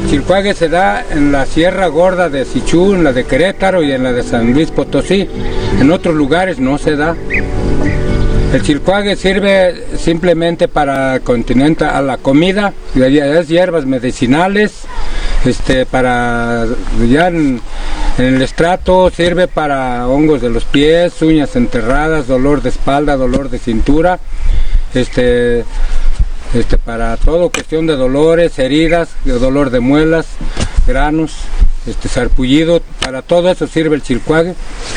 Chilcuague se da en la Sierra Gorda de Sichú, en la de Querétaro y en la de San Luis Potosí. En otros lugares no se da. El chilcuague sirve simplemente para continentar la comida, es hierbas medicinales, para ya en el estrato sirve para hongos de los pies, uñas enterradas, dolor de espalda, dolor de cintura, para todo cuestión de dolores, heridas, de dolor de muelas, granos, sarpullido, para todo eso sirve el chilcuague.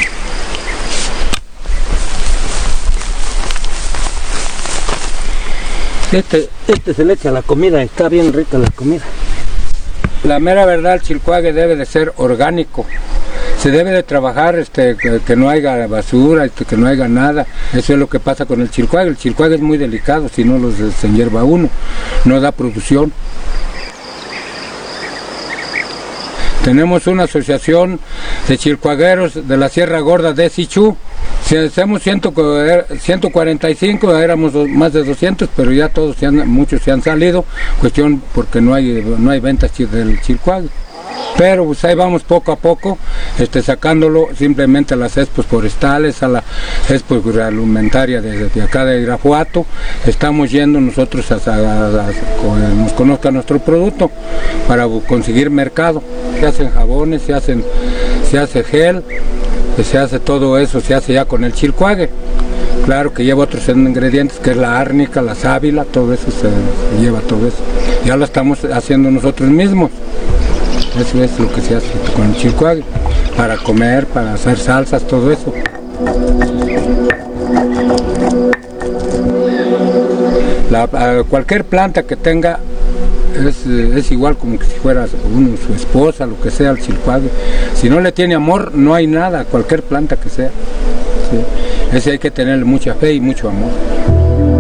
Se le echa a la comida, está bien rica la comida. La mera verdad, el chilcuague debe de ser orgánico. Se debe de trabajar que no haya basura, que no haya nada. Eso es lo que pasa con el chilcuague. El chilcuague es muy delicado, si no los desenhierva uno, no da producción. Tenemos una asociación de chilcuagueros de la Sierra Gorda de Sichú. Si hacemos 145, éramos más de 200, pero ya muchos se han salido, cuestión porque no hay ventas del chilcuague. Pero pues ahí vamos poco a poco, sacándolo simplemente a las expos forestales, a la expo alimentaria de acá de Irapuato. Estamos yendo nosotros a que nos conozca nuestro producto para conseguir mercado. Se hacen jabones, se hace gel, se hace todo eso, se hace ya con el chilcuague. Claro que lleva otros ingredientes, que es la árnica, la sábila, todo eso se lleva todo eso. Ya lo estamos haciendo nosotros mismos. Eso es lo que se hace con el chilcuague, para comer, para hacer salsas, todo eso. Cualquier planta que tenga es igual como que si fuera su esposa, lo que sea, el chilcuague. Si no le tiene amor, no hay nada, cualquier planta que sea. Sí. Ese hay que tenerle mucha fe y mucho amor.